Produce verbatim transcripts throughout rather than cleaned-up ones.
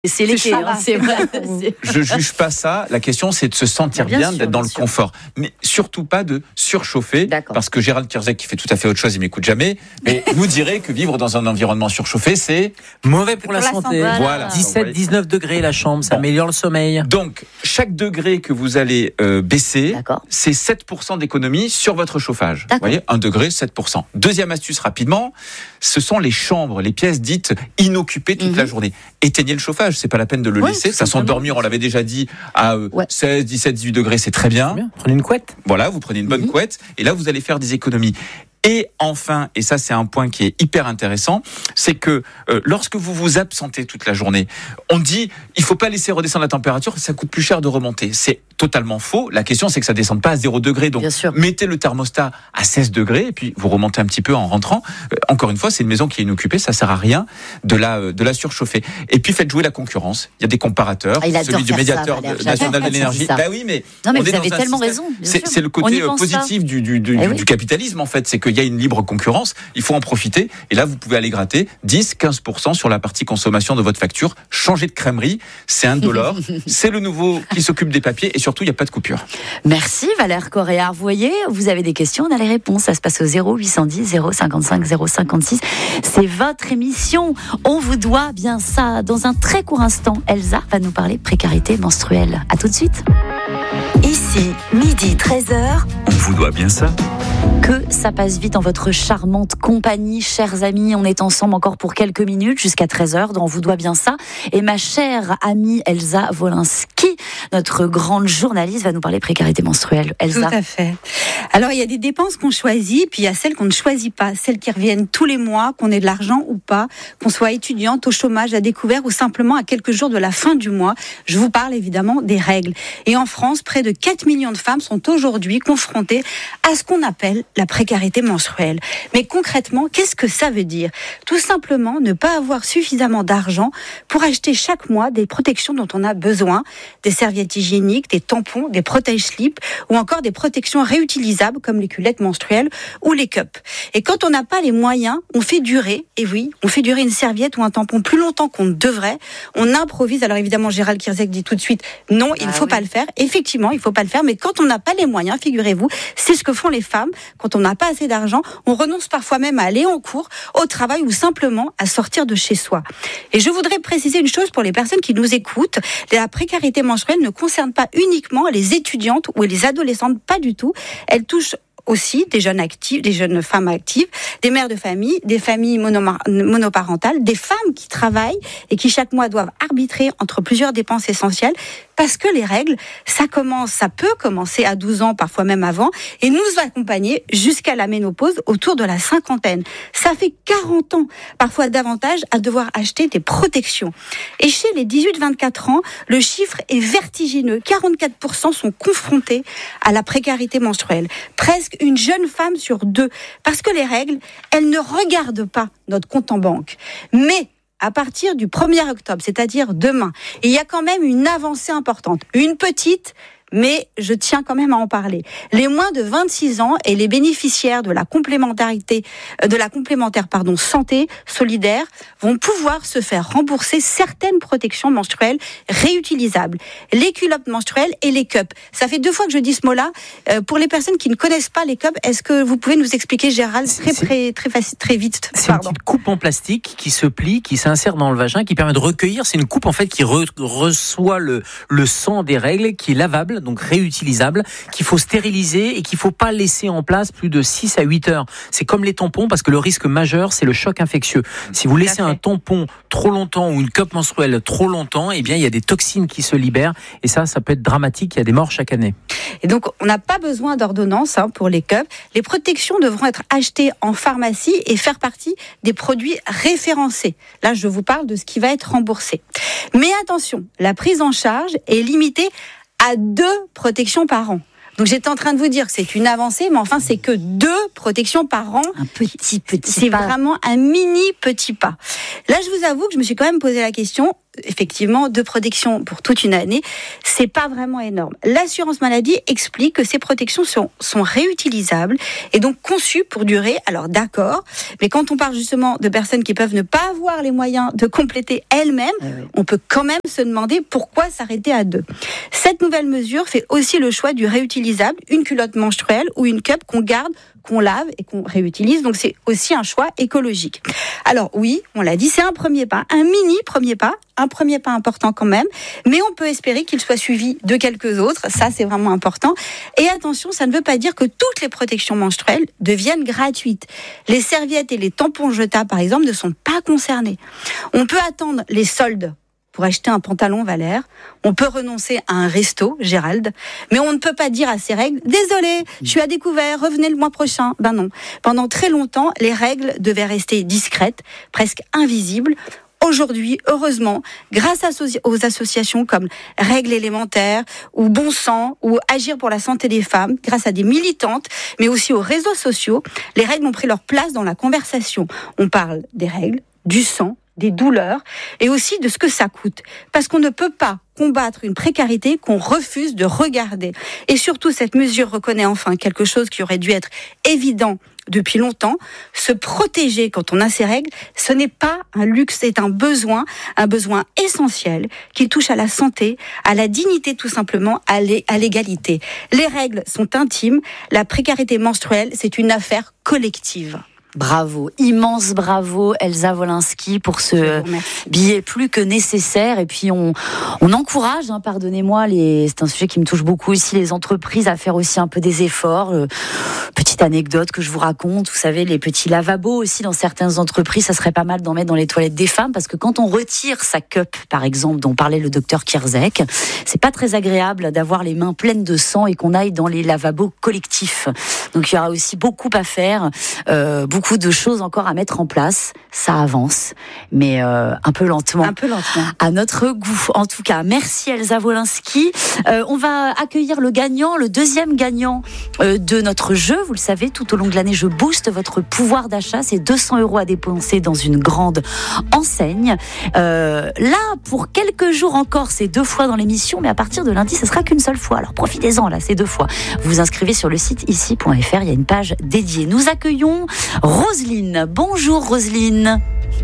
C'est l'été, hein, c'est vrai. Je juge pas ça. La question, c'est de se sentir bien, bien bien sûr, d'être dans bien le sûr. confort. Mais surtout pas de surchauffer. D'accord. Parce que Gérald Kierzek, qui fait tout à fait autre chose, il m'écoute jamais. Mais vous direz que vivre dans un environnement surchauffé, c'est mauvais pour, pour la, la santé. Voilà. Voilà. dix-sept à dix-neuf degrés la chambre, ça bon. améliore le sommeil. Donc, chaque degré que vous allez euh, baisser, D'accord. c'est sept pour cent d'économie sur votre chauffage. Vous voyez, un degré, sept pour cent. Deuxième astuce rapidement, ce sont les chambres, les pièces dites inoccupées toute mm-hmm. la journée. Éteignez le chauffage, c'est pas la peine de le ouais, laisser. Ça sent dormir, on l'avait déjà dit, à euh, ouais. seize, dix-sept, dix-huit degrés, c'est très bien. bien. Prenez une couette. Voilà, vous prenez une bonne mm-hmm. couette, et là vous allez faire des économies. Et enfin, et ça c'est un point qui est hyper intéressant, c'est que euh, lorsque vous vous absentez toute la journée, on dit il faut pas laisser redescendre la température, ça coûte plus cher de remonter. C'est totalement faux. La question c'est que ça descende pas à zéro degré, donc mettez le thermostat à seize degrés et puis vous remontez un petit peu en rentrant. Euh, encore une fois, c'est une maison qui est inoccupée, ça sert à rien de la euh, de la surchauffer. Et puis faites jouer la concurrence. Il y a des comparateurs, ah, celui du médiateur ça, Valère, national de l'énergie. Bah oui, mais non mais on vous est avez dans tellement un raison. C'est, c'est le côté positif du du, du, eh du, oui. du capitalisme en fait, c'est que il y a une libre concurrence, il faut en profiter. Et là, vous pouvez aller gratter dix à quinze pour cent sur la partie consommation de votre facture. Changer de crèmerie, c'est un dollar. C'est le nouveau qui s'occupe des papiers et surtout, il n'y a pas de coupure. Merci Valère Coréard. Vous voyez, vous avez des questions, on a les réponses. Ça se passe au zéro huit cent dix zéro cinquante-cinq zéro cinquante-six. C'est votre émission. On vous doit bien ça. Dans un très court instant, Elsa va nous parler précarité menstruelle. À tout de suite. Ici, midi treize heures. On vous doit bien ça. Que ça passe vite dans votre charmante compagnie, chers amis. On est ensemble encore pour quelques minutes jusqu'à treize heures, donc on vous doit bien ça. Et ma chère amie Elsa Wolinski, notre grande journaliste, va nous parler précarité menstruelle. Elsa. Tout à fait. Alors, il y a des dépenses qu'on choisit, puis il y a celles qu'on ne choisit pas, celles qui reviennent tous les mois, qu'on ait de l'argent ou pas, qu'on soit étudiante, au chômage, à découvert ou simplement à quelques jours de la fin du mois. Je vous parle évidemment des règles. Et en France, près de quatre millions de femmes sont aujourd'hui confrontées à ce qu'on appelle la précarité menstruelle. Mais concrètement, qu'est-ce que ça veut dire ? Tout simplement ne pas avoir suffisamment d'argent pour acheter chaque mois des protections dont on a besoin, des serviettes hygiéniques, des tampons, des protège-slips ou encore des protections réutilisables comme les culottes menstruelles ou les cups. Et quand on n'a pas les moyens, on fait durer, et oui, on fait durer une serviette ou un tampon plus longtemps qu'on ne devrait. On improvise. Alors évidemment, Gérald Kierzek dit tout de suite non, il ne ah faut oui. pas le faire. Effectivement, il ne faut pas le faire, mais quand on n'a pas les moyens, figurez-vous, c'est ce que font les femmes. Quand on n'a pas assez d'argent, on renonce parfois même à aller en cours, au travail ou simplement à sortir de chez soi. Et je voudrais préciser une chose pour les personnes qui nous écoutent. La précarité menstruelle ne concerne pas uniquement les étudiantes ou les adolescentes, pas du tout. Elle touche aussi des jeunes actifs, des jeunes femmes actives, des mères de famille, des familles mono- monoparentales, des femmes qui travaillent et qui chaque mois doivent arbitrer entre plusieurs dépenses essentielles parce que les règles, ça commence, ça peut commencer à douze ans, parfois même avant, et nous accompagner jusqu'à la ménopause autour de la cinquantaine. Ça fait quarante ans, parfois davantage, à devoir acheter des protections. Et chez les dix-huit à vingt-quatre ans, le chiffre est vertigineux. quarante-quatre pour cent sont confrontés à la précarité menstruelle. Presque une jeune femme sur deux. Parce que les règles, elles ne regardent pas notre compte en banque. Mais à partir du premier octobre, c'est-à-dire demain, il y a quand même une avancée importante. Une petite, mais je tiens quand même à en parler. Les moins de vingt-six ans et les bénéficiaires de la complémentarité, de la complémentaire, pardon, santé solidaire vont pouvoir se faire rembourser certaines protections menstruelles réutilisables. Les culottes menstruelles et les cups. Ça fait deux fois que je dis ce mot-là. Euh, pour les personnes qui ne connaissent pas les cups, est-ce que vous pouvez nous expliquer, Gérald, très, très, très, facile, très vite? C'est pardon. Une petite coupe en plastique qui se plie, qui s'insère dans le vagin, qui permet de recueillir. C'est une coupe en fait qui re- reçoit le, le sang des règles, qui est lavable, donc réutilisable, qu'il faut stériliser et qu'il faut pas laisser en place plus de six à huit heures. C'est comme les tampons parce que le risque majeur, c'est le choc infectieux. Si vous laissez un tampon trop longtemps ou une cup menstruelle trop longtemps, eh bien, il y a des toxines qui se libèrent et ça, ça peut être dramatique. Il y a des morts chaque année. Et donc, on n'a pas besoin d'ordonnance hein, pour les cups. Les protections devront être achetées en pharmacie et faire partie des produits référencés. Là, je vous parle de ce qui va être remboursé. Mais attention, la prise en charge est limitée à deux protections par an. Donc j'étais en train de vous dire que c'est une avancée, mais enfin c'est que deux protections par an. Un petit petit c'est pas. vraiment un mini petit pas. Là, je vous avoue que je me suis quand même posé la question. effectivement, de protection pour toute une année, c'est pas vraiment énorme. L'assurance maladie explique que ces protections sont, sont réutilisables et donc conçues pour durer. Alors d'accord, mais quand on parle justement de personnes qui peuvent ne pas avoir les moyens de compléter elles-mêmes, oui, oui. on peut quand même se demander pourquoi s'arrêter à deux. Cette nouvelle mesure fait aussi le choix du réutilisable, une culotte menstruelle ou une cup qu'on garde, qu'on lave et qu'on réutilise. Donc c'est aussi un choix écologique. Alors oui, on l'a dit, c'est un premier pas, un mini premier pas, un premier pas important quand même, mais on peut espérer qu'il soit suivi de quelques autres. Ça, c'est vraiment important. Et attention, ça ne veut pas dire que toutes les protections menstruelles deviennent gratuites. Les serviettes et les tampons jetables, par exemple, ne sont pas concernés. On peut attendre les soldes pour acheter un pantalon Valère, on peut renoncer à un resto, Gérald, mais on ne peut pas dire à ces règles, désolé, je suis à découvert, revenez le mois prochain. Ben non. Pendant très longtemps, les règles devaient rester discrètes, presque invisibles. Aujourd'hui, heureusement, grâce aux associations comme Règles élémentaires ou Bon Sang ou Agir pour la santé des femmes, grâce à des militantes, mais aussi aux réseaux sociaux, les règles ont pris leur place dans la conversation. On parle des règles, du sang, des douleurs et aussi de ce que ça coûte. Parce qu'on ne peut pas combattre une précarité qu'on refuse de regarder. Et surtout, cette mesure reconnaît enfin quelque chose qui aurait dû être évident depuis longtemps. Se protéger quand on a ses règles, ce n'est pas un luxe, c'est un besoin, un besoin essentiel qui touche à la santé, à la dignité tout simplement, à l'égalité. Les règles sont intimes, la précarité menstruelle, c'est une affaire collective. Bravo, immense bravo Elsa Wolinski pour ce billet plus que nécessaire. Et puis on, on encourage, hein, pardonnez-moi, les, c'est un sujet qui me touche beaucoup ici, les entreprises à faire aussi un peu des efforts. Euh, petite anecdote que je vous raconte, vous savez, les petits lavabos aussi dans certaines entreprises, ça serait pas mal d'en mettre dans les toilettes des femmes parce que quand on retire sa cup, par exemple, dont parlait le docteur Kierzek, c'est pas très agréable d'avoir les mains pleines de sang et qu'on aille dans les lavabos collectifs. Donc il y aura aussi beaucoup à faire, euh, beaucoup Beaucoup de choses encore à mettre en place. Ça avance, mais euh, un peu lentement. Un peu lentement. À notre goût. En tout cas, merci Elsa Wolinski. Euh, on va accueillir le gagnant, le deuxième gagnant euh, de notre jeu. Vous le savez, tout au long de l'année, je booste votre pouvoir d'achat. C'est deux cents euros à dépenser dans une grande enseigne. Euh, là, pour quelques jours encore, c'est deux fois dans l'émission, mais à partir de lundi, ce sera qu'une seule fois. Alors profitez-en, là, c'est deux fois. Vous vous inscrivez sur le site ici point f r. Il y a une page dédiée. Nous accueillons Roselyne. Bonjour Roselyne.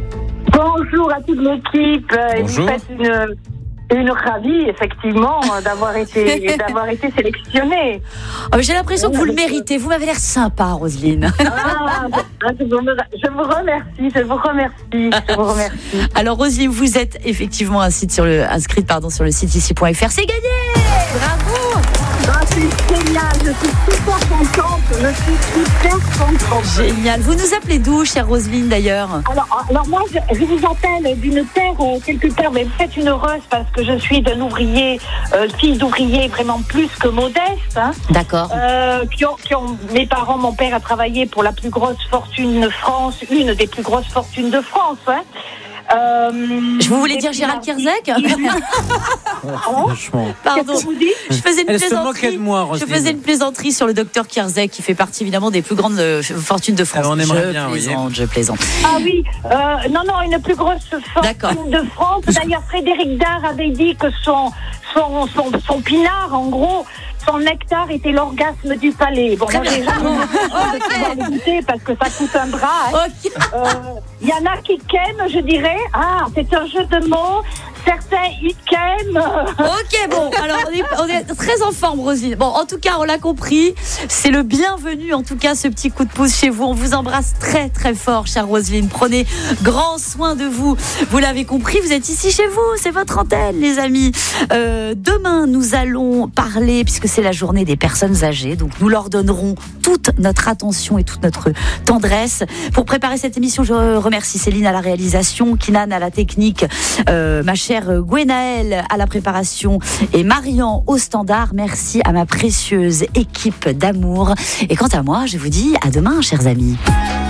Bonjour à toute l'équipe. Bonjour. Vous faites une, une ravie, effectivement, d'avoir été, d'avoir été sélectionnée. Oh, j'ai l'impression que vous le méritez. Vous m'avez l'air sympa, Roselyne. Ah, je vous remercie, je vous remercie, je vous remercie. Alors Roselyne, vous êtes effectivement inscrite sur le, inscrite, pardon, sur le site ici point f r. C'est gagné. Bravo. Ah, c'est génial, je suis super contente, je suis super contente. Génial. Vous nous appelez d'où, chère Roselyne, d'ailleurs? Alors, alors moi, je, je vous appelle d'une terre, euh, quelque part, mais vous êtes une heureuse parce que je suis d'un ouvrier, euh, fille d'ouvrier vraiment plus que modeste. Hein, D'accord. Euh, qui ont, qui ont, mes parents, mon père a travaillé pour la plus grosse fortune de France, une des plus grosses fortunes de France. Hein. Euh, je vous voulais dire Gérald Kierzek. Franchement. Pardon. Je faisais une Elle se plaisanterie. moquait de moi, je faisais une plaisanterie sur le docteur Kierzek qui fait partie évidemment des plus grandes euh, fortunes de France. Alors on aimerait je bien, plaisante, oui. je plaisante. Ah oui, euh, non, non, une plus grosse D'accord. fortune de France. D'ailleurs, Frédéric Dard avait dit que son, son, son, son pinard, en gros, son nectar était l'orgasme du palais. Bon, moi, j'ai jamais goûté parce que ça coûte un bras. Il hein. Okay. euh, y en a qui qu'aiment, je dirais. Ah, c'est un jeu de mots. Certains, ils qu'aiment. Ok, bon, alors on est, on est très en forme, Roselyne. Bon, en tout cas, on l'a compris. C'est le bienvenu, en tout cas, ce petit coup de pouce chez vous. On vous embrasse très, très fort, chère Roselyne. Prenez grand soin de vous. Vous l'avez compris, vous êtes ici chez vous. C'est votre antenne, les amis. Euh, demain, nous allons parler, puisque c'est la journée des personnes âgées. Donc, nous leur donnerons toute notre attention et toute notre tendresse. Pour préparer cette émission, je remercie Céline à la réalisation, Kinan à la technique, euh, ma chère Gwenaëlle à la préparation et Marian au standard. Merci à ma précieuse équipe d'amour. Et quant à moi, je vous dis à demain, chers amis.